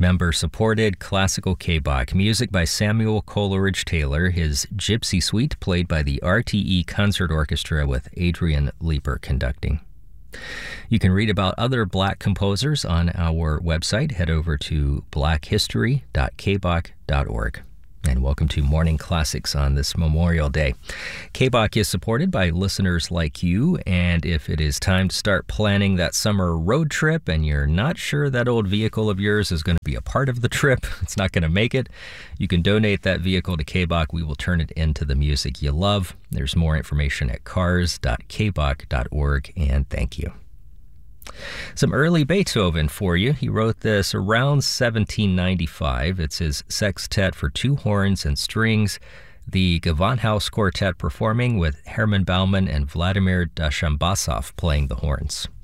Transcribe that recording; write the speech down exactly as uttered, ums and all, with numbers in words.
Member-supported classical K-Bach. Music by Samuel Coleridge Taylor. His Gypsy Suite played by the R T E Concert Orchestra with Adrian Leeper conducting. You can read about other Black composers on our website. Head over to black history dot k bach dot org. And welcome to Morning Classics on this Memorial Day. K-Bach is supported by listeners like you, and if it is time to start planning that summer road trip and you're not sure that old vehicle of yours is going to be a part of the trip, it's not going to make it, you can donate that vehicle to K-Bach. We will turn it into the music you love. There's more information at cars dot k bach dot org, and thank you. Some early Beethoven for you. He wrote this around seventeen ninety-five. It's his sextet for two horns and strings, the Gewandhaus Quartet performing with Hermann Baumann and Vladimir Dashambasov playing the horns.